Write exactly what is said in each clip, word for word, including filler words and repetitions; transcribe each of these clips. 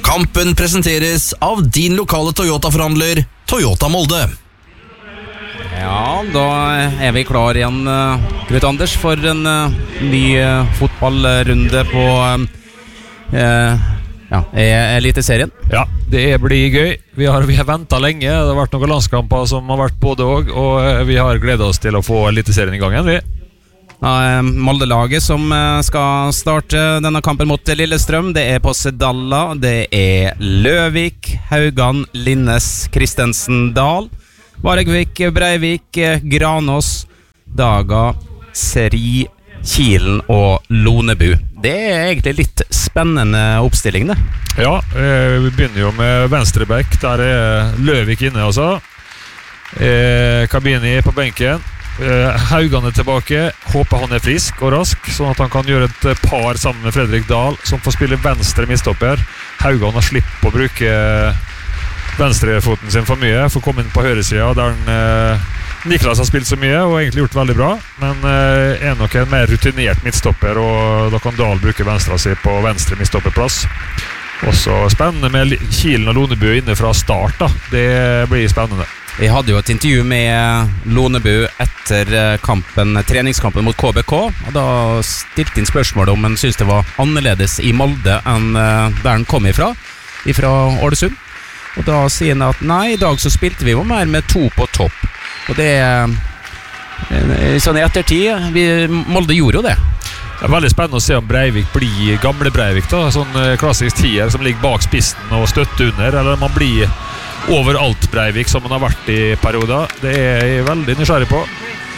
Kampen presenteres av din lokale Toyota-forhandler, Toyota Molde. Ja, da er vi klar igjen, Knut Anders, for en uh, ny uh, fotballrunde på uh, ja, Eliteserien. Ja, det blir gøy. Vi har, vi har ventet lenge. Det har vært noen landskamper som har vært både og, og vi har gledet oss til å få Eliteserien i gang igjen, vi. Ja, Molde-laget som skal starte denne kampen mot Lillestrøm, det er på Sedalla, det er Løvik, Haugan, Linnes, Kristensen, Dahl, Varegvik, Breivik, Granås, Daga, Seri, Kilen og Lonebu. Det er egentlig litt spennende oppstilling, det. Ja, eh, vi begynner jo med venstreback. Der er Løvik inne også. eh, Kabini på benken. eh, Haugan er tilbake. Håper han er frisk og rask, sånn at han kan gjøre et par sammen med Fredrik Dahl, som får spille venstre midtstopper. Haugan har slipp å bruke venstrefoten sin for mye, for å komme inn på høyresida der han, eh, Niklas har spilt så mye og egentlig gjort veldig bra, men eh, er nok en mer rutinert midtstopper, og da kan Dahl bruke venstre si på venstre midtstopperplass. Også spennende med Kilen og Lonebu inne fra start da. Det blir spennende. Vi hadde jo et intervju med Lonebu etter kampen, treningskampen mot K B K, og da stilte inn spørsmål om han synes det var annerledes i Molde enn der han kom ifra, ifra Ålesund. Og da sier han at nei, i dag så spilte vi jo mer med to på topp. Og det er sånn i ettertid, vi, Molde gjorde jo det. Det er veldig spennende å se om Breivik blir gamle Breivik da, sånn klassisk tier som ligger bak spissen og støtter under, eller om man blir overalt Breivik som man har vært i perioder. Det er jeg veldig nysgjerrig på.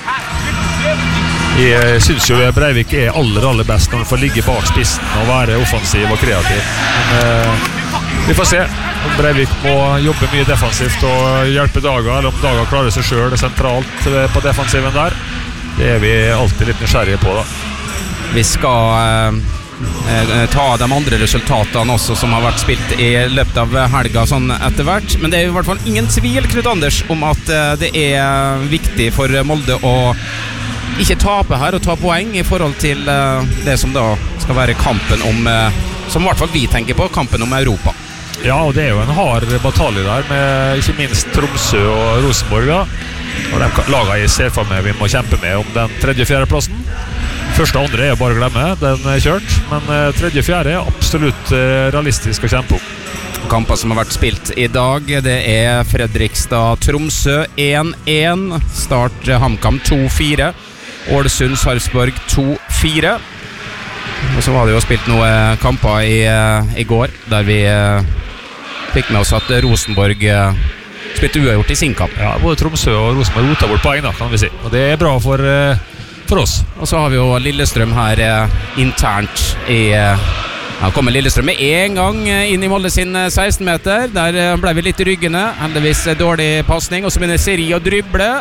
Jeg synes jo Breivik er aller, aller best når han får ligge bak spissen og være offensiv og kreativ. Men eh, vi får se om Breivik må jobbe mye defensivt og hjelpe Daga, eller om Daga klarer seg selv sentralt på defensiven der. Det er vi alltid litt nysgjerrige på da. Vi skal eh, ta de andre resultatene også som har vært spilt i løpet av helga sånn etter hvert, men det er i hvert fall ingen tvil, Knut Anders, om at eh, det er viktig for Molde å ikke tape her og ta poeng i forhold til eh, det som da skal være kampen om, eh, som i hvert fall vi tenker på, kampen om Europa. Ja, og det er jo en hard batalje der med ikke minst Tromsø og Rosenborg da. Og de lagene jeg ser for meg vi må kjempe med om den tredje og fjerde plassen. Første og andre er jo bare å glemme, den er kjørt, men tredje og fjerde er absolutt realistisk å kjempe om. Kamper som har vært spilt i dag, det er Fredrikstad-Tromsø én én, Start HamKam to fire, Ålesund-Sarpsborg to fire. Og så var det jo spilt noen kamper i, i går, der vi fikk med oss at Rosenborg spilte uavgjort i sin kamp. Ja, både Tromsø og Rosenborg rotet bort poeng da, kan vi si. Og det er bra for, for oss. Og så har vi jo Lillestrøm her internt i... Ja, kommer Lillestrøm med en gang inn i Molde sin seksten meter. Der ble vi litt ryggende. Heldigvis dårlig passning. Og så begynner Seri å drible.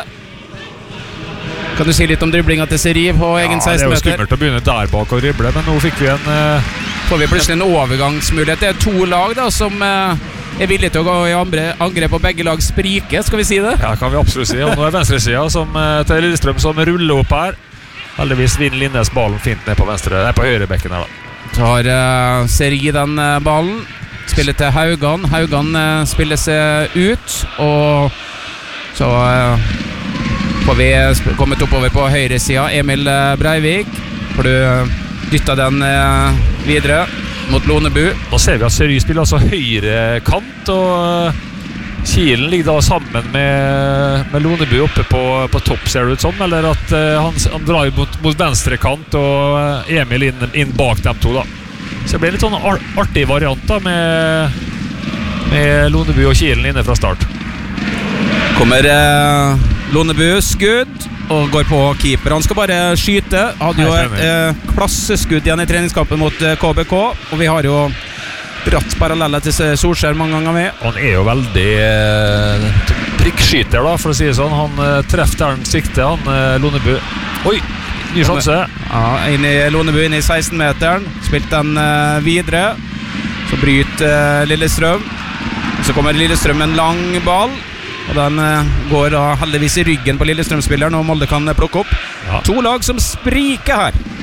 Kan du si litt om driblinga til Seri på egen seksten meter? Ja, det er jo skummelt å begynne der bak og drible, men nå fikk vi en... Uh... Får vi plutselig en overgangsmulighet. Det er to lag da som uh, er villige til å gå i angrep, og begge lag sprike, skal vi si det? Ja, kan vi absolutt si. Og nå er venstresida som, uh, til Lillestrøm som ruller opp her. Heldigvis vinner Linnes ballen fint ned på venstre, nei, på høyrebekken her da. Tar uh, Seri den uh, ballen, spiller til Haugan. Haugan uh, spiller seg ut, og så... Uh, får vi kommet oppover på høyre sida. Emil Breivik, får du dytta den videre mot Lonebu. Nå ser vi at Seri spiller altså høyre kant, og Kilen ligger da sammen med, med Lonebu oppe på, på topp, ser det ut som, eller at uh, han, han drar mot, mot venstre kant og Emil inn, inn bak dem to da. Så det blir en litt sånn artig variant da, med, med Lonebu og Kilen inne fra start. Kommer uh, Lonebu skudd og går på keeper. Han skal bare skyte. Hadde jo et uh, klasseskudd igjen i treningskampen mot uh, K B K, og vi har jo dratt paralleller til Solskjær mange ganger med. Han er jo veldig uh, prikkskyter da, for å si det sånn. Han uh, treffer der han sikter, han uh, Lonebu. Oi, ny sjanse. Ja, inn i Lonebu, inn i seksten meteren. Spilt den uh, videre. Så bryter uh, Lillestrøm. Så kommer Lillestrøm en lang ball, og den uh, går da heldigvis i ryggen på Lillestrøm-spilleren, og Molde kan uh, plukke opp. Ja. To lag som spriker her.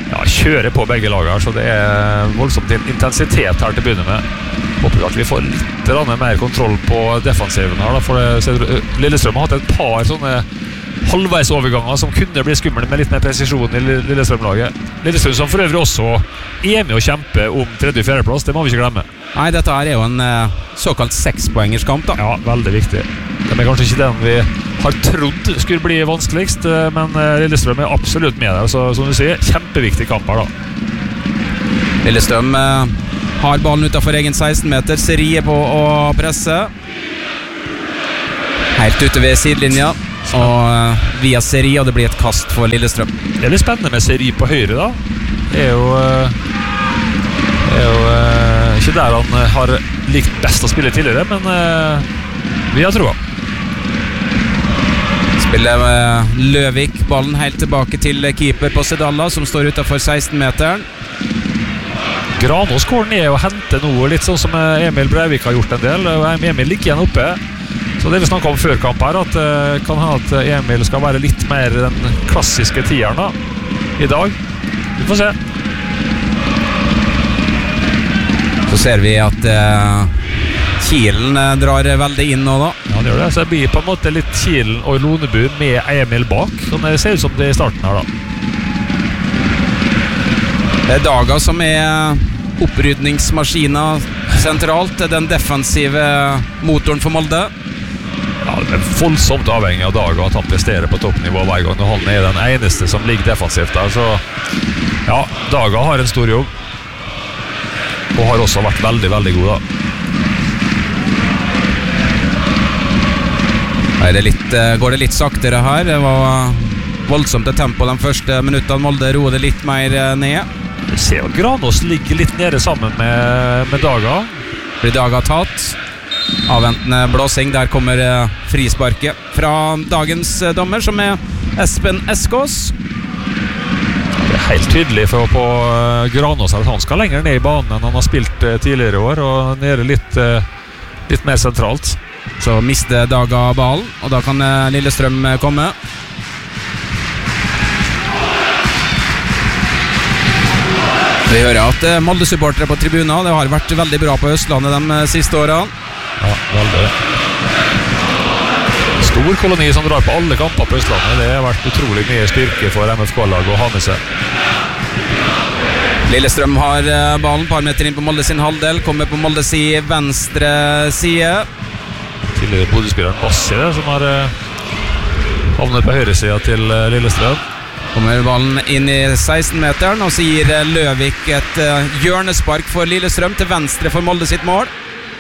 ja, kjører på begge lager, så det er voldsomt intensitet her til å begynne med. Håper at vi får litt mer kontroll på defensiven her da, for det, Lillestrøm har hatt et par sånne halvveisoverganger som kunne bli skummel med litt mer presisjon i Lillestrøm-laget. Lillestrøm som for øvrig også er med å kjempe om tredje og fjerdeplass, det må vi ikke glemme. Nei, dette her er jo en uh, såkalt sekspoengerskamp da. Ja, veldig viktig. Det er kanskje ikke den vi har trodd skulle bli vanskeligst, men Lillestrøm er absolutt med der, så som du sier, kjempeviktig kamp her da. Lillestrøm uh, har ballen utenfor egen seksten meter, Seri er på å presse. Helt ute ved sidelinja, og uh, via Seri, og det blir et kast for Lillestrøm. Det er litt spennende med Seri på høyre da. Det er jo, uh, er jo uh, ikke der han har likt best å spille tidligere, men uh, vi har troa. Spiller uh, Løvik ballen helt tilbake til keeper på Sedalla, som står utenfor seksten-meteren. Granås-kåren er å hente noe, litt sånn som Emil Breivik har gjort en del. Emil ligger igjen oppe, så det vi snakket om før kamp her, at uh, kan ha at Emil skal være litt mer den klassiske tieren da, i dag. Vi får se. Så ser vi at uh, Kielen uh, drar veldig inn nå da. Ja, han gjør det, så det blir på en måte litt Kielen og Lonebu med Emil bak, som det ser ut som det i starten her da. Det er Daga som er opprydningsmaskina sentralt, den defensive motoren for Molde. Ja, det er voldsomt avhengig av Daga at han presterer på toppnivå hver gang, og han er den eneste som ligger defensivt der, så ja, Daga har en stor jobb, og har også vært veldig, veldig god da. Nei, det er litt, går det litt saktere her. Det var voldsomt tempo de første minuttene. Molde roer det litt mer ned. Vi ser at Granås ligger litt nede sammen med, med Daga. Blir Daga tatt. Avventende blåsing. Der kommer frisparket fra dagens dommer, som er Espen Eskås. Det er helt tydelig for på Granås at han skal lenger ned i banen enn han har spilt tidligere i år, og nede litt, litt mer sentralt. Så mister Daga ballen, og da kan Lillestrøm komme. Vi hører at Molde-supportere på tribunen, det har vært veldig bra på Østlandet de siste årene. Ja, veldig. Stor koloni som drar på alle kamper på Østlandet. Det har vært utrolig mye styrke for M F K-lag å ha med seg. Lillestrøm har ballen, par meter inn på Molde sin halvdel, kommer på Molde sin venstre side. Tidligere Bodø-spilleren Bassi, som har uh, havnet på høyre siden til uh, Lillestrøm. Kommer ballen inn i seksten-meteren, og så gir uh, Løvik et uh, hjørnespark for Lillestrøm til venstre for Molde sitt mål.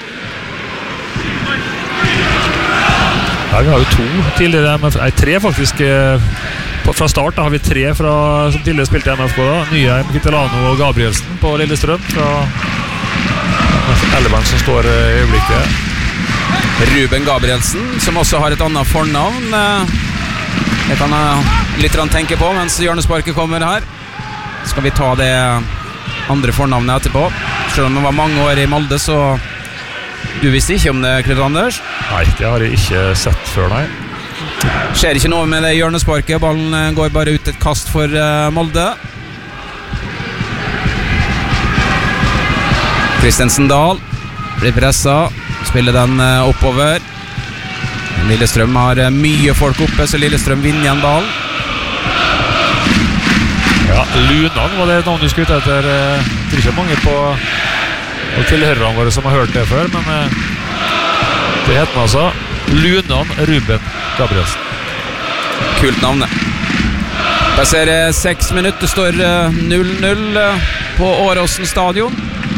Ja, vi har jo to tidligere, nei, tre faktisk. Uh, på, fra start da har vi tre fra, som tidligere spilte i M F K da. Nyheim, Kittelano og Gabrielsen på Lillestrøm. Fra Elleberg som står uh, i øyeblikket. Ruben Gabrielsen, som også har et annet fornavn. Det kan jeg litt tenke på mens hjørnesparket kommer her. Skal vi ta det andre fornavnet etterpå. Selv om det var mange år i Molde, så du visste ikke om det, Knut Anders? Nei, det har jeg ikke sett før, nei. Skjer ikke noe med det hjørnesparket. Ballen går bare ut et kast for Molde. Kristensen Dahl blir presset. Spiller den oppover. Lillestrøm har mye folk oppe, så Lillestrøm vinner igjen ballen. Ja, Lunan var det navn du skulle ut etter. Jeg tror ikke mange på og tilhørerne våre som har hørt det før, men det heter den altså Lunan Ruben Gabrielsen. Kult navn. Passerer seks minutter, det står null null på Åråsen stadion.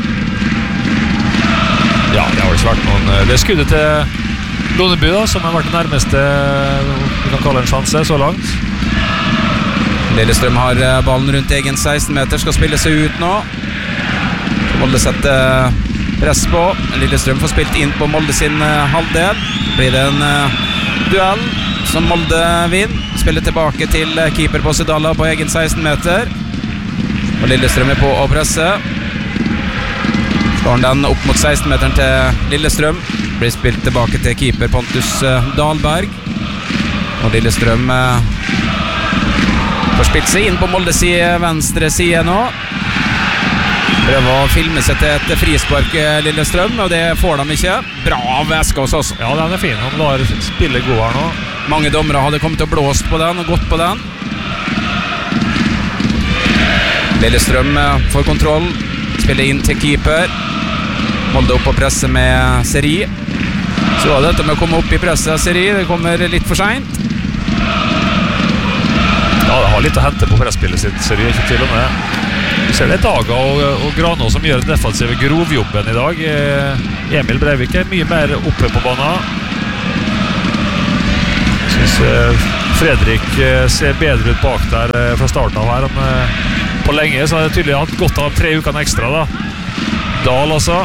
Ja, det har ikke vært noen. Det er skuddet til Lonebu da, som har vært den nærmeste, vi kan kalle en sjanse så langt. Lillestrøm har ballen rundt egen seksten meter, skal spille seg ut nå. Molde setter press på. Lillestrøm får spilt inn på Molde sin halvdel. Blir det en duell som Molde vinner. Spiller tilbake til keeper på Sedalla på egen seksten meter. Og Lillestrøm er på å presse. Slår den opp mot seksten-meteren til Lillestrøm. Blir spilt tilbake til keeper Pontus Dahlberg. Og Lillestrøm Får spilt seg inn på Molde side, venstre side nå. Prøver å filme seg til et frispark Lillestrøm, og det får de ikke. Bra av Eskås også. Ja, den er fin. Han lar spille god her nå. Mange dommere hadde kommet til å blåst på den og gått på den. Lillestrøm får kontroll. Spiller inn til keeper. Molde opp og presse med Seri. Så var det dette med å komme opp i presset av Seri. Det kommer litt for sent. Ja, det har litt å hente på presspillet sitt, Seri, ikke til og med. Vi ser det Daga og, og Granå som gjør den defensive grovjobben i dag. Emil Breivik er mye mer oppe på banen. Jeg synes eh, Fredrik eh, ser bedre ut bak der eh, fra starten av her enn eh, på lenge, så har det tydelig hatt godt av tre ukene ekstra da. Dahl altså.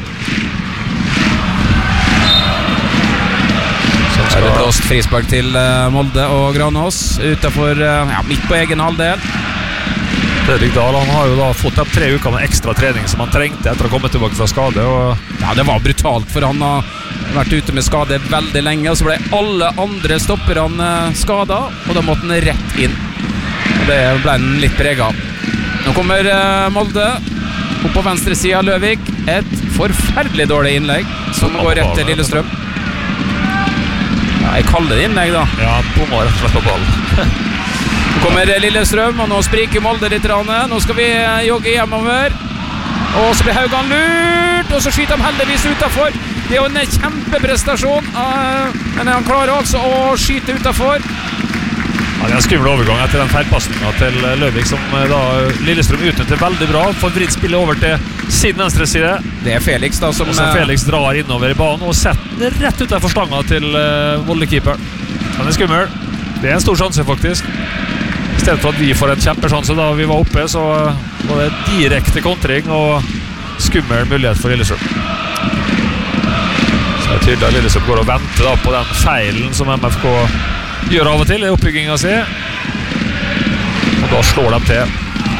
Er det blåst frispark til uh, Molde og Granås utenfor, uh, ja, midt på egen halvdel. Fredrik Dahl, han har jo da fått de tre ukene ekstra trening som han trengte etter å komme tilbake fra skade. Og ja, det var brutalt, for han har vært ute med skade veldig lenge, og så ble alle andre stopperne skadet, og da måtte han rett inn. Og det ble han litt preget av. Nå kommer uh, Molde opp på venstre siden av Løvik. Et forferdelig dårlig innlegg som går rett til Lillestrøm. Ja, jeg kaller det innlegg da. Ja, bommer rett og slett på ballen. Nå kommer Lillestrøm, og nå spriker Molde litt. Nå skal vi jogge hjemover. Og så blir Haugan lurt, og så skyter han heldigvis utenfor. Det er jo en kjempeprestasjon, men han klarer altså å skyte utenfor. Ja, det er en skummel overgang etter den feilpassningen til Løvik, som da Lillestrøm utnytter veldig bra. Får vridd spillet over til sin venstre side. Det er Felix da som... Og så Felix drar innover i banen og setter den rett utenfor stanga til uh, Molde-keeper. Den er skummel. Det er en stor sjanse faktisk. I stedet for at vi får en kjempesjanse da vi var oppe, så uh, var det direkte kontring og skummel mulighet for Lillestrøm. Så det er tydelig at Lillestrøm går og venter da på den feilen som M F K gjør av og til i oppbyggingen sin. Og da slår de til.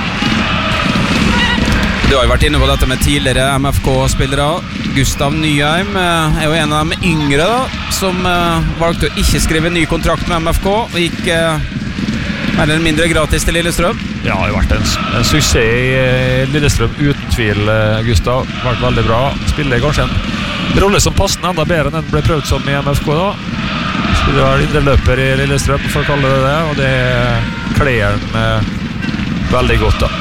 Du har jo vært inne på dette med tidligere M F K-spillere. Gustav Nyheim er jo en av de yngre da, som valgte å ikke skrive ny kontrakt med M F K og gikk mer eller mindre gratis til Lillestrøm. Ja, det har vært en, en suksess i Lillestrøm uten tvil, Gustav. Vært veldig bra. Spiller kanskje en rolle som passer enda bedre enn den ble prøvd som i M F K da. Spiller er indre løper i Lillestrøm, for å kalle det det, og det kler han veldig godt da.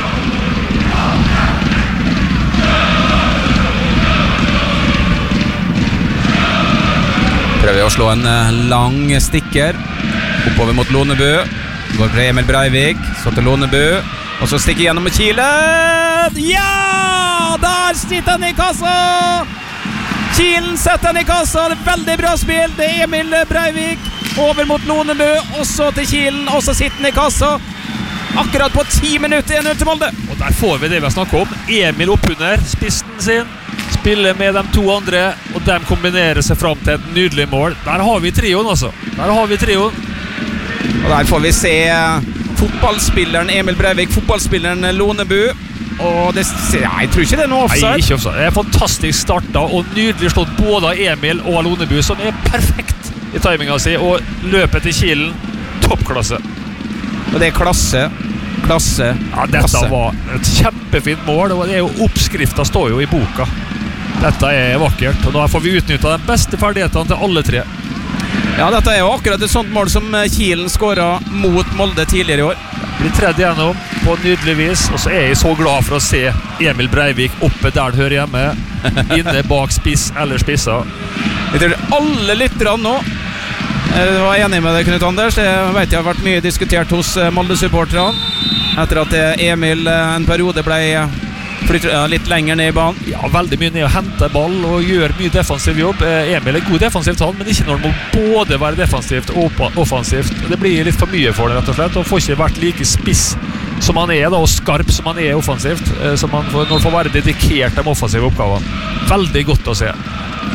Prøver å slå en lang stikker oppover mot Lonebu. Går på Emil Breivik, så til Lonebu, og så stikker gjennom med Kielen. Ja! Der sitter han i kassa! Kielen setter han i kassa. Det er veldig bra spill. Det er Emil Breivik over mot Lonebu, også til Kielen, og så sitter han i kassa. Akkurat på ti minutter en null til Molde. Og der får vi det vi snakker om. Emil oppunder spissen sin. Spiller med de to andre, og de kombinerer seg fram til et nydelig mål. Der har vi trioen altså. Der har vi trioen. Og der får vi se fotballspilleren Emil Breivik, fotballspilleren Lonebu. Og det, ja, jeg tror ikke det er noe offside. Nei, ikke offside. Det er fantastisk startet og nydelig slått både av Emil og av Lonebu, som er perfekt i timingen sin, og løpet til Kielen, toppklasse. Og det er klasse, klasse, ja, dette klasse. Var et kjempefint mål, og det er jo, oppskriften står jo i boka. Dette er vakkert, og da får vi utnyttet de beste ferdighetene til alle tre. Ja, dette er jo akkurat et sånt mål som Kielen skåret mot Molde tidligere i år. Blir tredd gjennom på nydelig vis, og så er jeg så glad for å se Emil Breivik oppe der han hører hjemme, inne bak spiss eller spisser. Jeg tror alle lytterne nå jeg var enig med deg, Knut Anders. Jeg vet jeg har vært mye diskutert hos Molde-supporterne etter at Emil en periode ble flyttet litt lenger ned i banen. Ja, veldig mye ned og henter ball og gjør mye defensiv jobb. Emil er god defensivt han, men ikke når det må både være defensivt og offensivt. Det blir litt for mye for det, rett og slett, og får ikke vært like spiss som han er da, og skarp som han er offensivt, så man får, når han får være dedikert de offensive oppgavene. Veldig godt å se.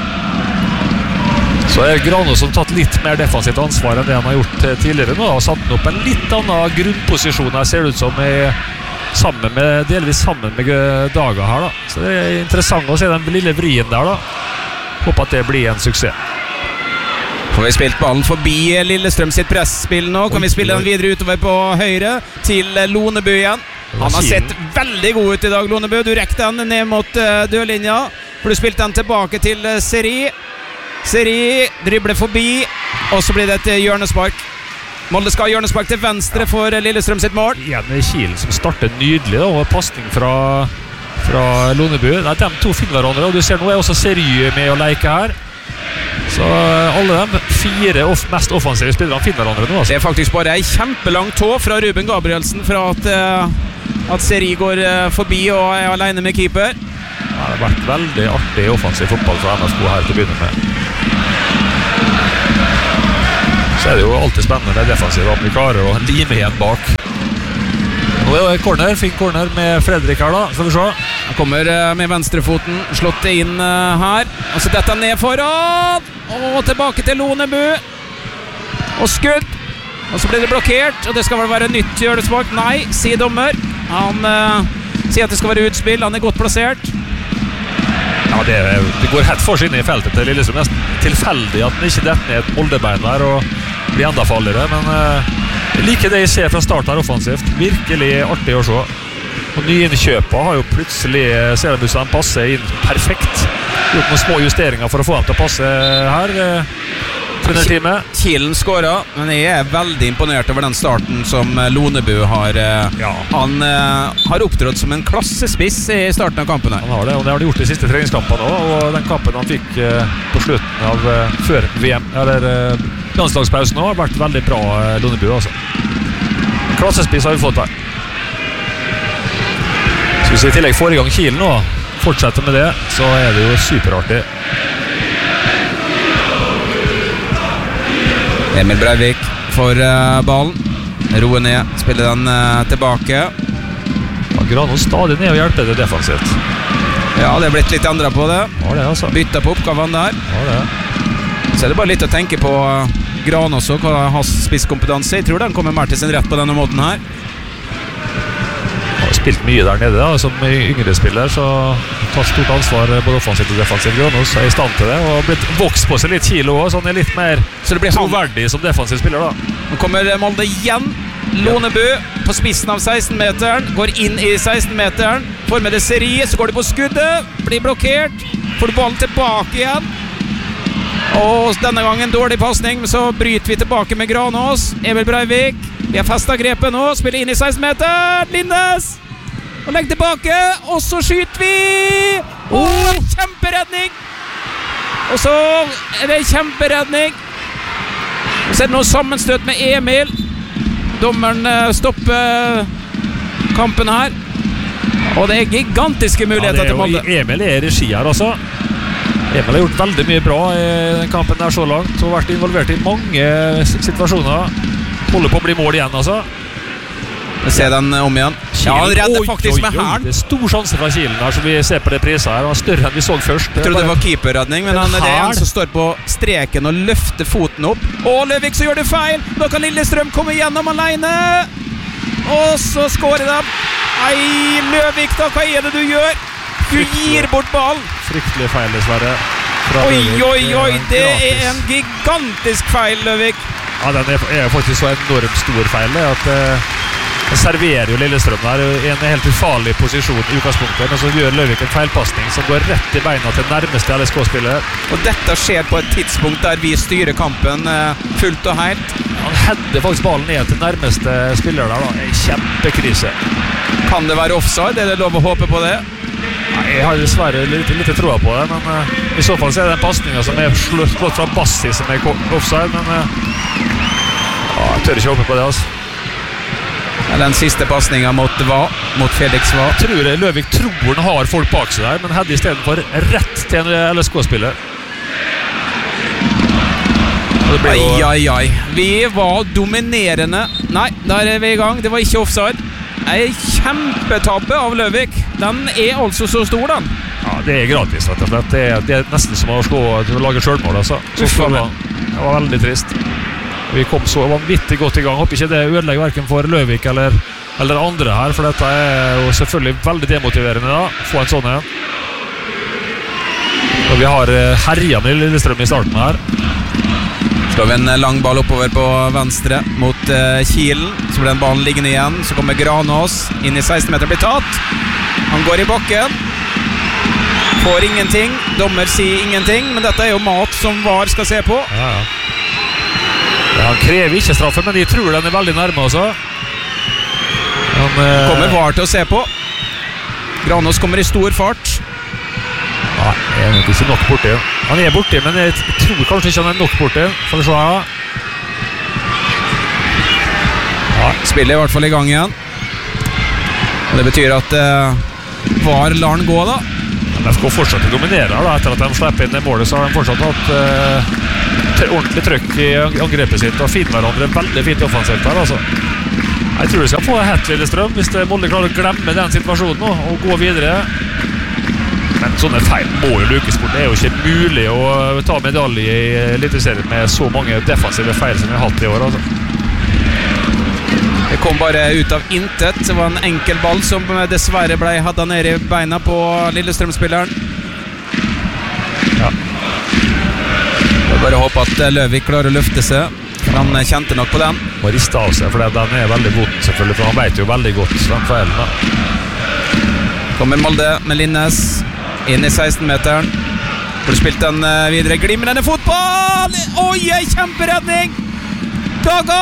Så er Grano som tatt litt mer defensivt ansvar enn det han har gjort tidligere nå, og satt opp en litt annen grunnposisjon her, ser det ut som er sammen med, delvis sammen med Daga her da. Så det er interessant å se den lille vrien der da. Håper at det blir en suksess. Får vi spilt ballen forbi Lillestrøm sitt pressspill nå. Kan vi spille den videre utover på høyre til Loneby igjen. Han har sett veldig god ut i dag, Loneby. Du rekte den ned mot uh, dørlinja, for du spilte den tilbake til uh, Seri. Seri dribler forbi, og så blir det et hjørnespark. Molde skal ha hjørnespark til venstre for uh, Lillestrøm sitt mål. Igjen Kiel som starter nydelig da, og passning fra, fra Loneby. Nei, de to finner hverandre, og du ser nå er også Seri med å leke her. Så alle de fire off, mest offensive spillerne finner hverandre nå, altså. Det er faktisk bare en kjempelang tå fra Ruben Gabrielsen fra at, uh, at Seri går uh, forbi og er alene med keeper. Ja, det har vært veldig artig offensiv fotball fra N S K her til å begynne med. Så er det jo alltid spennende med defensive applikarer og lime igjen bak. Nå er det corner, fin corner med Fredrik her da, skal vi se. Han kommer uh, med venstrefoten, slått det inn uh, her, og så dette ned foran, og tilbake til Loneby, og skudd, og så blir det blokkert, og det skal vel være nytt hjørnespark. Nei, sier dommer. Han uh, sier at det skal være utspill, han er godt plassert. Ja, det, det går helt for seg inn i feltet til Lillestrøm. Nesten tilfeldig at den ikke detter ned et Moldebein der og blir enda farligere, men uh, jeg liker det jeg ser fra start her offensivt. Virkelig artig å se. Og nyinnkjøpet har jo plutselig, ser det ut som de passer inn perfekt. Gjort noen små justeringer for å få dem til å passe her. Trenerteamet. Kielen skåret, men jeg er veldig imponert over den starten som Loneby har. Ja. Han uh, har opptrådt som en klassespiss i starten av kampen her. Han har det, og det har de gjort i siste treningskampene også. Og den kampen han fikk uh, på slutten av uh, før V M, eller uh, landslagspausen også, har vært veldig bra uh, Loneby altså. Klassespiss har vi fått her. Så hvis vi i tillegg får i gang Kielen nå, fortsetter med det, så er det jo superartig. Emil Breivik får uh, ballen, roer ned, spiller den uh, tilbake. Ja, Granås stadig ned og hjelper det defensivt. Ja, det er blitt litt endret på det. Ja, det altså. Bytta på oppgaven der. Ja, det. Så er det bare litt å tenke på uh, Granås og hva hans spisskompetanse. Jeg tror den kommer mer til sin rett på denne måten her. Har spilt mye der nede da, som yngre spiller, så tar stort ansvar både offensivt og defensivt. Granås er i stand til det, og har blitt vokst på seg litt kilo også, så han er litt mer så det blir troverdig som defensiv spiller da. Nå kommer Molde igjen. Loneby på spissen av seksten-meteren, går inn i seksten-meteren, får med det Seri, så går det på skuddet, blir blokkert, får ballen tilbake igjen. Og denne gangen dårlig passning, men så bryter vi tilbake med Granås. Emil Breivik, vi har festet grepet nå, spiller inn i seksten-meteren, Linnes! Og legger tilbake, og så skyter vi! Åh, en kjemperedning! Og så er det en kjemperedning. Så er det noe sammenstøt med Emil. Dommeren stopper kampen her. Og det er gigantiske muligheter ja, til Molde. Emil er i regi her også. Emil har gjort veldig mye bra i den kampen der så langt, og vært involvert i mange situasjoner. Holder på å bli mål igjen altså. Jeg ser den om igjen. Ja, han redder faktisk med hæren. Det er stor sjanse fra Kielen her, som vi ser på det priset her. Han er større enn vi så først. Jeg trodde det var keeperredning, men han er det en som står på streken og løfter foten opp. Og Løvik så gjør det feil. Nå kan Lillestrøm komme gjennom alene. Og så skårer de. Nei, Løvik da, hva er det du gjør? Du gir bort ball. Fryktelig feil dessverre. Oi, oi, oi, det er en gigantisk feil, Løvik. Ja, den er, er faktisk så enormt stor feil det, at uh, den serverer jo Lillestrøm der i en helt ufarlig posisjon i utgangspunktet, men så gjør Løvik en feilpassning som går rett i beina til nærmeste L S K-spiller. Og dette skjer på et tidspunkt der vi styrer kampen uh, fullt og helt. Han hedder faktisk ballen ned til nærmeste spiller der da, en kjempekrise. Kan det være offside? Er det lov å håpe på det? Nei, jeg har dessverre litt, litt troa på det, men uh, i så fall så er det en passning som er slått fra Bassi som er offside, men uh, ja, jeg tør ikke håpe på det altså. Den siste passningen mot Hva, mot Felix Hva. Jeg tror jeg, Løvik tror han har folk bak seg der, men hadde i stedet for rett til en L S K-spiller. Ai, ai, ai. Vi var dominerende. Nei, der er vi i gang. Det var ikke offside. En kjempetabbe av Løvik. Den er altså så stor, den. Ja, det er gratis, rett og slett. Det er, det er nesten som å slå til å lage selvmål, altså. Så det var, det var veldig trist. Vi kom så vanvittig godt i gang. Håper ikke det ødelegger hverken for Løvik eller, eller andre her, for dette er jo selvfølgelig veldig demotiverende da. Få en sånn en. Og vi har herjene i Lillestrøm i starten her. Slår vi en lang ball oppover på venstre mot uh, Kielen. Så blir den ballen liggende igjen. Så kommer Granås inn i seksten meter, blir tatt. Han går i bakken. Får ingenting. Dommer sier ingenting, men dette er jo mat som V A R skal se på. Ja, ja. Ja, han krever ikke straffe, men de tror den er veldig nærme også. Han, uh... kommer V A R til å se på. Granås kommer i stor fart. Nei, jeg er nok ikke nok borti. Han er borti, men jeg tror kanskje ikke han er nok borti. Får vi se her. Ja, spiller i hvert fall i gang igjen. Og det betyr at uh, V A R lar han gå da. Men F K fortsatt dominerer da. Etter at de slipper inn det målet, så har de fortsatt hatt uh, ordentlig trøkk i angrepet sitt og finner hverandre veldig fint offensivt her, altså. Jeg tror de skal få hett Lillestrøm hvis Molde klarer å glemme den situasjonen nå, og gå videre. Men sånne feil må jo lukes bort. Det er jo ikke mulig å ta medalje i Eliteserien med så mange defensive feil som vi har hatt i år, altså. Det kom bare ut av intet. Det var en enkel ball som dessverre ble hadda ned i beina på Lillestrøm-spilleren. Ja. Jeg bare håper at Løvik klarer å løfte seg, for han kjente nok på den. Og riste av seg, for den er veldig vond selvfølgelig, for han vet jo veldig godt den feilen da. Kommer Molde med Linnes inn i seksten-meteren. Får spilt den videre. Glimrende fotball! Oi, en kjemperedning! Gaga!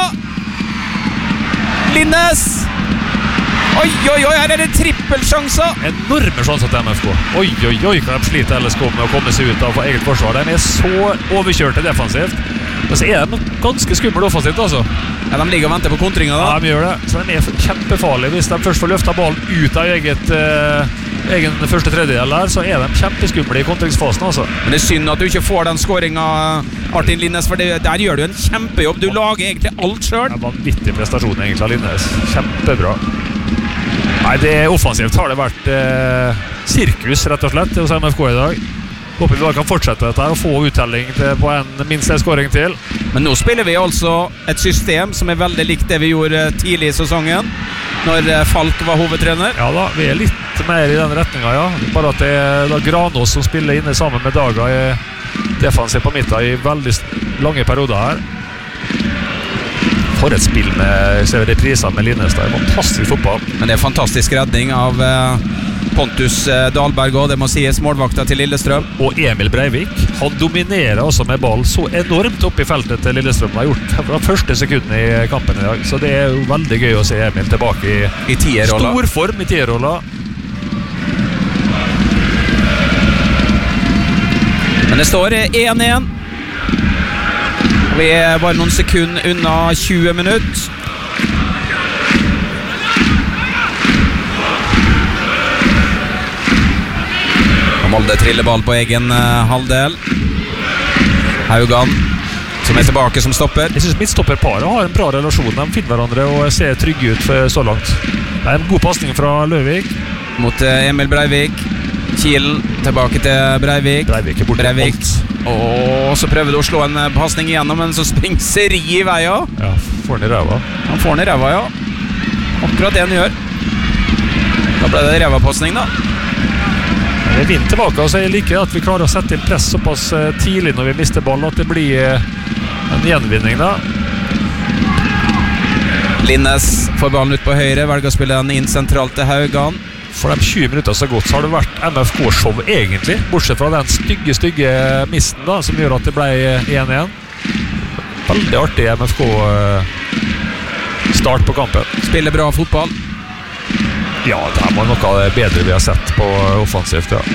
Linnes! Oi, oi, oi, her er det trippelsjanser! Enorme sjanser til M F K. Oi, oi, oi, kan de slite L S K med å komme seg ut av eget forsvar. De er så overkjørte defensivt. Og så er de ganske skummelt offensivt, altså. Ja, de ligger og venter på kontringa da. Ja, de gjør det. Så de er kjempefarlige. Hvis de først får løftet ballen ut av eget, uh, egen første tredjedel her, så er de kjempeskumle i kontringsfasen, altså. Men det er synd at du ikke får den skåringen, Martin Linnes, for det, der gjør du en kjempejobb. Du lager egentlig alt selv. Det er vanvittig prestasjon egentlig av Linnes. Kjempebra. Nei, det er offensivt har det vært uh, sirkus, rett og slett, hos M F K i dag. Håper vi da kan fortsette dette her og få uttelling til, på en minst en skåring til. Men nå spiller vi altså et system som er veldig likt det vi gjorde tidlig i sesongen, når Falk var hovedtrener. Ja da, vi er litt mer i den retningen, ja. Bare at det er da Granås som spiller inne sammen med Daga i defensiv på midten i veldig lange perioder her. For et spill med ser vi repriser med Linnes der. Fantastisk fotball. Men det er fantastisk redning av uh, Pontus uh, Dahlberg, og det må sies målvakta til Lillestrøm. Og Emil Breivik, han dominerer også med ball så enormt opp i feltet til Lillestrøm. Han har gjort fra første sekunden i kampen i dag, så det er jo veldig gøy å se Emil tilbake i, I tierrolla. Stor form i tierrolla. Men det står én én. Vi er bare noen sekunder unna tjue minutter. Og Molde triller ball på egen uh, halvdel. Haugan, som er tilbake som stopper. Jeg synes midtstopperparet har en bra relasjon. De finner hverandre og ser trygge ut for så langt. Det er en god passning fra Løvik. Mot uh, Emil Breivik. Kielen tilbake til Breivik. Breivik er borte. Breivik. Og så prøver du å slå en passning igjennom, men så springer Seri i veien. Ja, får den i ræva. Han får den i ræva, ja. Akkurat det han gjør. Da ble det ræva-passning da. Det er vind tilbake, og så jeg liker at vi klarer å sette inn press såpass tidlig når vi mister ball, at det blir en gjenvinning da. Linnes får ballen ut på høyre, velger å spille den inn sentralt til Haugan. For de tjue minutter så godt så har det vært M F K-show egentlig, bortsett fra den stygge, stygge missen da, som gjør at det ble én én. Veldig artig M F K-start på kampen. Spiller bra fotball. Ja, det her var noe av det bedre vi har sett på offensivt, ja.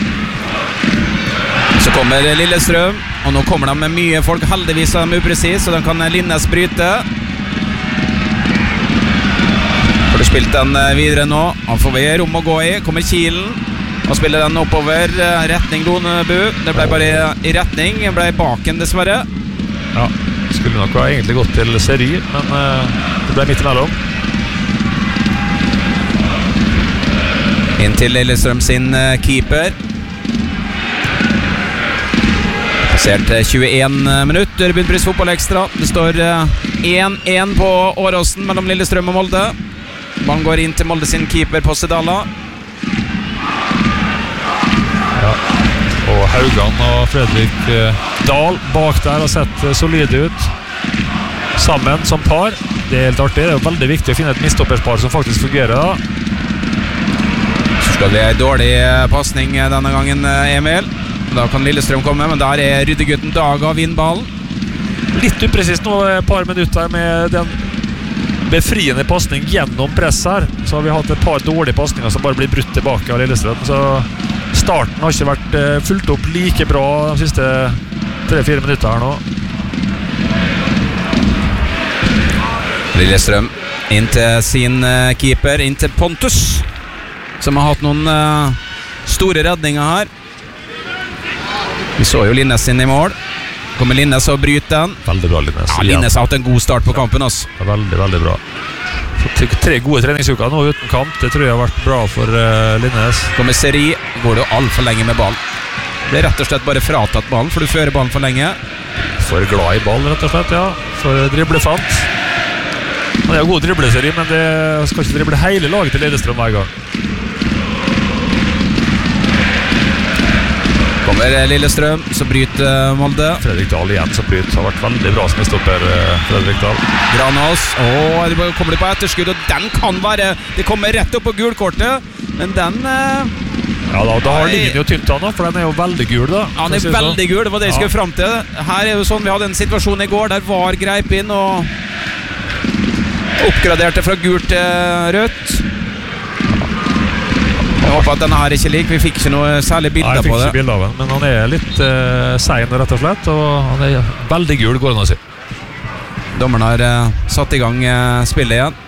Så kommer Lillestrøm, og nå kommer de med mye folk. Heldigvis er de upresis, så de kan Linnes bryte. Får du spilt den videre nå. Han får vi rom å gå i. Kommer Kielen og spiller den oppover. Retning Lonebu. Det ble bare i retning. Det ble baken dessverre. Ja, skulle nok ha egentlig gått til Seri, men uh, det ble midt imellom. Inn til Lillestrøm sin uh, keeper. Passert tjueen minutter. Bunnpris fotball ekstra. Det står én én uh, på Åråsen mellom Lillestrøm og Molde. Man går inn til Molde sin keeper på Sedala. Ja, og Haugan og Fredrik eh, Dahl bak der har sett eh, solide ut. sammen som par. Det er helt artig. Det er jo veldig viktig å finne et midtstopperspar som faktisk fungerer da. Så skal vi ha en dårlig passning denne gangen, Emil. Da kan Lillestrøm komme, men der er ryddegutten Daga vindballen. Litt upresist nå, et par minutter med den befriende passning gjennom press her. Så har vi hatt et par dårlige passninger som bare blir brutt tilbake av Lillestrøm. Så starten har ikke vært fulgt opp like bra de siste tre-fire minutter her nå. Lillestrøm inn til sin uh, keeper, inn til Pontus, som har hatt noen uh, store redninger her. Vi så jo Linnes inn i mål. Kommer Linnes og bryter den. Veldig bra, Linnes. Ja, Linnes har hatt en god start på kampen også. Ja, veldig, veldig bra. Fått tre gode treningsuker nå uten kamp. Det tror jeg har vært bra for uh, Linnes. Kommer Seri, går det alt for lenge med ball. Det er rett og slett bare fratatt ballen, for du fører ballen for lenge. For glad i ball, rett og slett, ja. For driblefant. Han er jo god dribleserie, men det skal ikke drible hele laget til Lillestrøm hver gang. Kommer Lillestrøm, så bryter Molde. Fredrik Dahl igjen som bryter. Har vært veldig bra som stopper Fredrik Dahl. Granås, åh, det kommer det på etterskudd, og den kan være, det kommer rett opp på gulkortet, men den... Eh, ja da, da har linjen jo tynt han da, for den er jo veldig gul da. Ja, den er si veldig gul, det var det jeg skulle ja. frem til. Her er jo sånn, vi hadde en situasjon i går, der var greip inn og oppgraderte fra gult til rødt. Jeg håper at denne her ikke lik. Vi fikk ikke noe særlig bilder på det. Nei, jeg fikk ikke bilder av den, men han er litt uh, sein rett og slett, og han er veldig gul, går det an å si. Dommeren har uh, satt i gang uh, spillet igjen.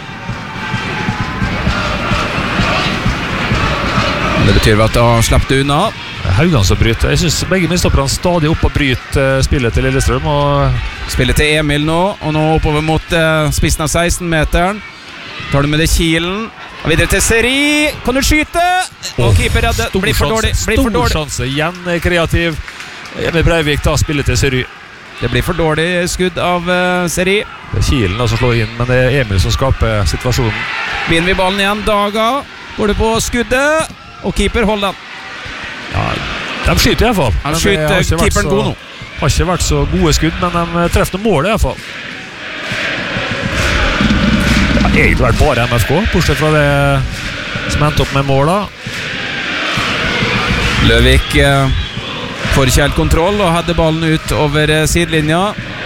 Det betyr at han slapp det unna. Haugan som bryter. Jeg synes begge midtstopperne stadig opp og bryter uh, spillet til Lillestrøm, og spillet til Emil nå, og nå oppover mot uh, spissen av seksten-meteren. Tar du med det kilen. Og videre til Seri. Kan du skyte? Og keeper redde. Blir for dårlig. Blir for dårlig. Stor sjanse. Igjen kreativ. Emil Breivik tar spillet til Seri. Det blir for dårlig skudd av uh, Seri. Det er kilen som slår inn, men det er Emil som skaper situasjonen. Vinner vi ballen igjen. Daga går det på skuddet, og keeper holder den. Ja, de skyter i hvert fall. Han skyter keeperen god nå. Har ikke vært så gode skudd, men de treffer noen mål i hvert fall. Det har egentlig vært bare M F K, bortsett fra det som endte opp med mål da. Løvik eh, får ikke helt kontroll og hadde ballen ut over eh, sidelinja.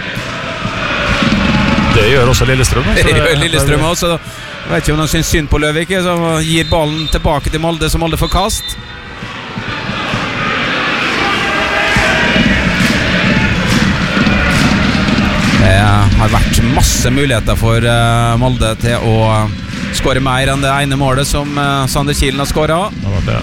Det gjør også Lillestrøm. Det gjør Lillestrøm også. Jeg vet ikke om de synes synd på Løvik, som gir ballen tilbake til Molde, som Molde får kast. Det har vært masse muligheter for uh, Molde til å uh, skåre mer enn det ene målet som uh, Sander Kielen har skåret.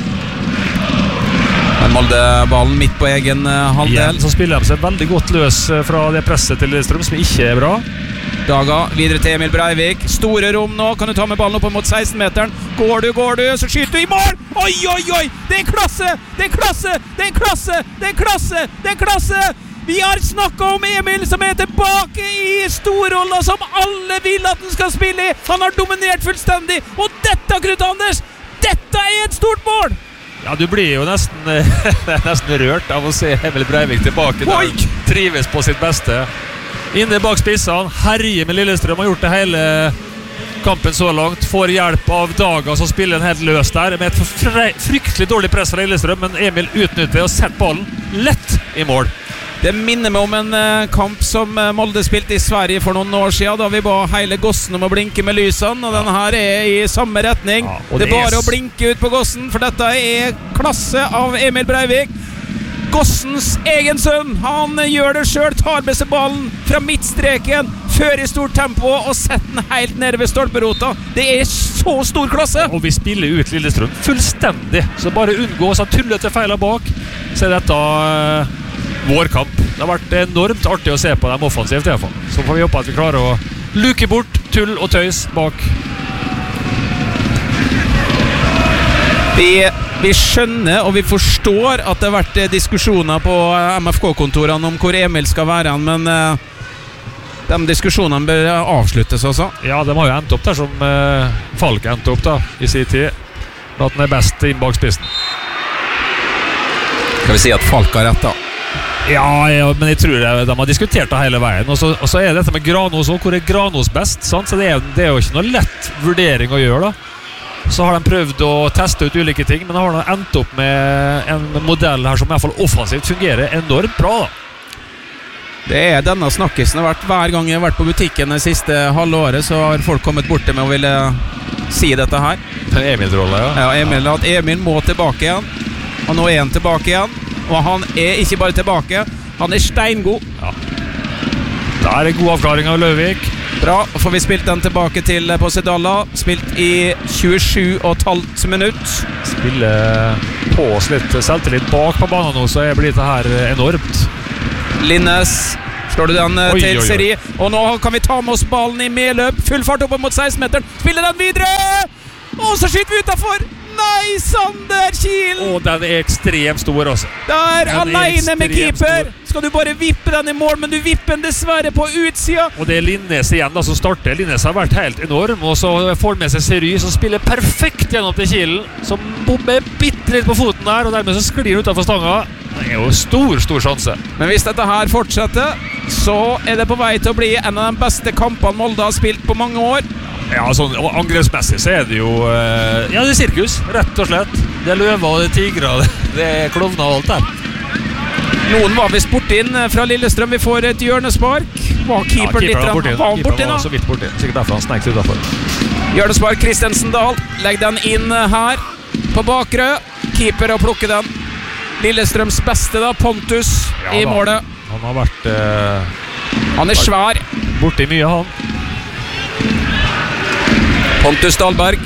Men Molde-ballen midt på egen uh, halvdel. Igjen så spiller de seg veldig godt løs uh, fra det presset til Lillestrøm, som ikke er bra. Daga videre til Emil Breivik. Store rom nå, kan du ta med ballen opp mot seksten-meteren. Går du, går du, så skyter du i mål! Oi, oi, oi! Det er klasse! Det er klasse! Det er klasse! Det er klasse! Det er klasse! Vi har snakket om Emil som er tilbake i storrolla som alle vil at han skal spille i. Han har dominert fullstendig. Og dette, Knut Anders, dette er et stort mål! Ja, du blir jo nesten, nesten rørt av å se Emil Breivik tilbake. Der trives på sitt beste. Inne bak spissene, herjer med Lillestrøm, har gjort det hele kampen så langt. Får hjelp av Daga som spiller en helt løs der, med et fryktelig dårlig press fra Lillestrøm, men Emil utnytter og setter ballen lett i mål. Det minner meg om en uh, kamp som uh, Molde spilte i Sverige for noen år siden, da vi ba hele gossen om å blinke med lysene, og ja. Denne her er i samme retning. Ja, det er bare er... å blinke ut på gossen, for dette er klasse av Emil Breivik. Gossens egen sønn, han uh, gjør det selv, tar med seg ballen fra midtstreken, fører i stort tempo og setter den helt nede ved stolperota. Det er så stor klasse. Ja, og vi spiller ut Lillestrøm fullstendig, så bare unngå oss av tullete feiler bak, så er dette... Uh... vår kamp. Det har vært enormt artig å se på dem offensivt i hvert fall. Så får vi håpe at vi klarer å luke bort tull og tøys bak. Vi, vi skjønner og vi forstår at det har vært diskusjoner på M F K-kontorene om hvor Emil skal være, men uh, de diskusjonene bør avsluttes også. Ja, de har jo endt opp der som uh, Falk endte opp da, i sin tid. At den er best inn bak spissen. Skal vi si at Falk har rett da? Ja, ja, men jeg tror det, de har diskutert det hele veien. Og så, og så er det dette med Granås også. Hvor er Granås best? Sant? Så det er, det er jo ikke noe lett vurdering å gjøre da. Så har de prøvd å teste ut ulike ting, men de har endt opp med en modell her som i hvert fall offensivt fungerer enormt bra da. Det er denne snakkisen har vært hver gang jeg har vært på butikken det siste halve året, så har folk kommet bort til meg og ville si dette her. Emil-rolle, ja. Ja, Emil, at Emil må tilbake igjen. Og nå er han tilbake igjen. Og han er ikke bare tilbake, han er steingod. Ja. Det er en god avklaring av Løvik. Bra, får vi spilt den tilbake til Posedalla. Spilt i tjuesju og et halvt minutt. Spiller på oss litt selvtillit bak på banen nå, så blir det her enormt. Linnes, slår du den Oi, til oi, oi. Seri. Og nå kan vi ta med oss ballen i medløp. Full fart opp mot seksten-meteren. Spiller den videre! Og så skyter vi utenfor. Nei, Sander Kiel! Og den er ekstremt stor også. Der, Den er alene med ekstremt keeper. Skal du bare vippe den i mål, men du vipper den dessverre på utsida. Og det er Linnes igjen da som starter. Linnes har vært helt enorm, og så får han med seg Seri som spiller perfekt gjennom til Kielen, som bomber bitte litt på foten der, og dermed så sklir han utenfor stanga. Det er jo stor, stor sjanse. Men hvis dette her fortsetter, så er det på vei til å bli en av de beste kampene Molde har spilt på mange år. Ja, sånn og angrepsmessig så er det jo eh, ja, det er sirkus, rett og slett. Det er løver og det er tigre, det er klovner og alt der. Noen var visst borti inn fra Lillestrøm. Vi får et hjørnespark. Var keeper ja, litt var borti, var han borti var da? så vidt borti. Sikkert derfor han snekte utenfor. Hjørnespark, Kristensen Dahl. Legg den inn her på bakre. Keeper og plukke den. Lillestrøms beste da, Pontus Ja, i da. målet. Han har vært eh, Han er svær. borti mye, han. Pontus Dahlberg.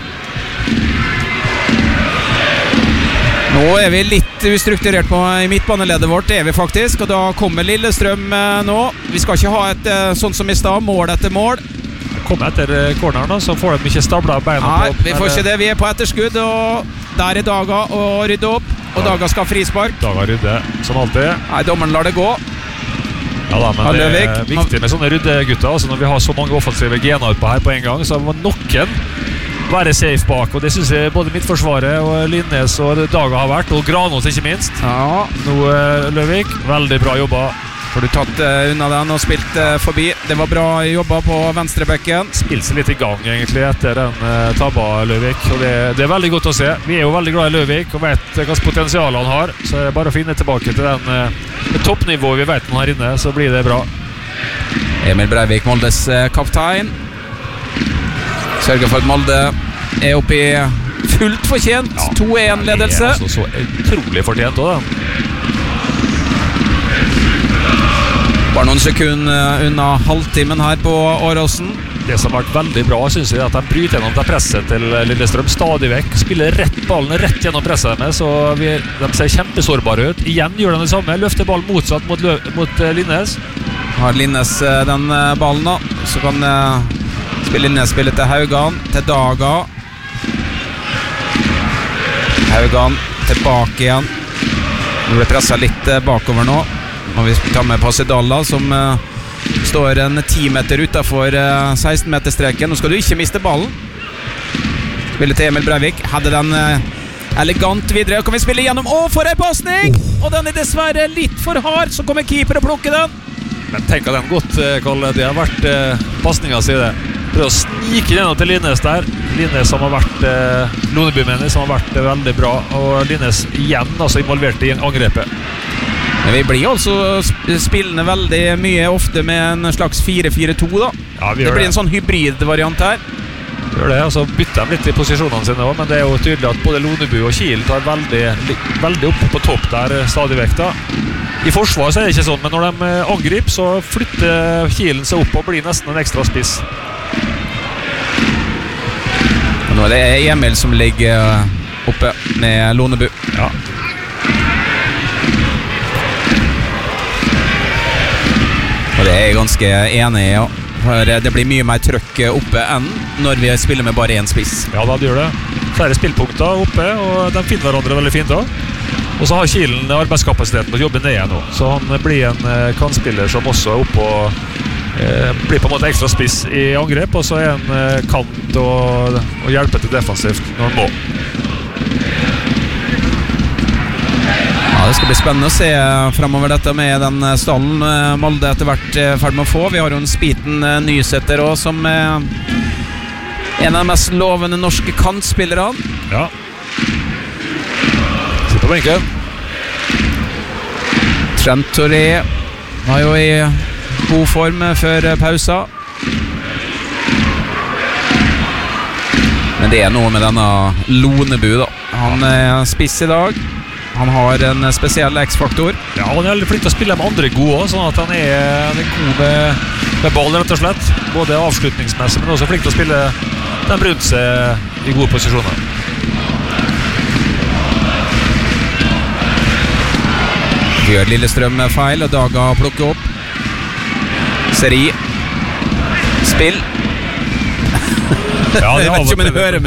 Nå er vi litt ustrukturert på i midtbaneleddet vårt, det er vi faktisk. Og da kommer Lillestrøm eh, nå. Vi skal ikke ha et eh, sånn som i stad, mål etter mål. Kommer etter eh, corneren da, så får de ikke stabla beina Nei, på. vi får ikke det. Vi er på etterskudd, og der er Daga og rydde opp. Og Daga skal ha frispark. Daga rydde, som alltid. Nei, dommeren lar det gå. Ja da, men Han det er Løvik. viktig med sånne ryddegutter. Altså når vi har så mange offensive gener på her på en gang, så må noen være safe bak. Og det synes jeg både Midtforsvaret og Linnes og Daga har vært, og Granås ikke minst. Ja, Nå eh, Løvik, veldig bra jobba. får du tatt uh, unna den og spilt uh, forbi. Det var bra jobba på venstrebekken. Spilt seg litt i gang egentlig etter den uh, tabba Løvik, og det, det er veldig godt å se. Vi er jo veldig glad i Løvik og vet hvilket potensial han har, så det er bare å finne tilbake til den uh, toppnivået vi vet han har inne, så blir det bra. Emil Breivik, Moldes uh, kaptein. Sørger for at Molde er oppe i fullt fortjent to én-ledelse. Det er altså så utrolig fortjent også, da. Bare noen sekunder unna halvtimen her på Åråsen. Det som har vært veldig bra, synes jeg, er at de bryter gjennom det presset til Lillestrøm stadig vekk. Spiller rett ballen rett gjennom presset deres, så vi, de ser kjempesårbare ut. Igjen gjør de det samme, løfter ballen motsatt mot, Lø, mot uh, Linnes. Har Linnes uh, den uh, ballen da. Så kan uh, spille Linnes spille til Haugan, til Daga. Haugan tilbake igjen. Nå blir presset litt uh, bakover nå. Og vi tar med Posedalla som uh, står en ti meter utenfor uh, seksten-meterstreken. Nå skal du ikke miste ballen. Spiller til Emil Breivik. Hadde den uh, elegant videre. Kan vi spille gjennom? Å, for en passning! Og den er dessverre litt for hard. Så kommer keeper og plukker den. Men tenk at den godt, Kalle. Det har vært eh, passninga si det. Prøv å snike gjennom til Linnes der. Linnes som har vært eh, Loneby-mener, som har vært eh, veldig bra. Og Linnes igjen altså involvert i angrepet. Men vi blir altså spillende veldig mye ofte med en slags fire fire to da. Ja, vi det gjør blir det. en sånn hybridvariant her. Vi gjør det, altså bytter de litt i posisjonene sine også, men det er jo tydelig at både Lonebu og Kiel tar veldig, veldig opp på topp der stadig vekk da. I forsvar så er det ikke sånn, men når de angriper så flytter Kielen seg opp og blir nesten en ekstra spiss. Og nå er det Emil som ligger oppe med Lonebu. Ja. Og det er jeg ganske enig i, ja. For det blir mye mer trøkk oppe enn når vi spiller med bare én spiss. Ja, da det gjør det. Flere spillpunkter oppe, og de finner hverandre veldig fint da. Og så har Kielen arbeidskapasiteten å jobbe ned igjen nå. Så han blir en eh, kantspiller som også er oppe og eh, blir på en måte ekstra spiss i angrep, og så er han eh, kant og, og hjelper til defensivt når han må. Ja, Det skal bli spennende å se fremover dette med den stallen Molde etter hvert er ferdig med å få. Vi har jo en Spiten Nysetter også, som er en av de mest lovende norske kantspillere. Ja. Se på benken. Trent Toré var jo i god form før pausa. Men det er noe med denne Lonebu da. Han er spiss i dag. Han har en spesiell X-faktor. Ja, han er veldig flink til å spille med andre gode også, sånn at han er, han er god med, med ball, rett og slett. Både avslutningsmessig, men også flink til å spille den rundt seg i gode posisjoner. Gjør Lillestrøm feil, og Daga plukker opp. Seri. Spill. Ja, Jeg vet ikke om jeg hører med.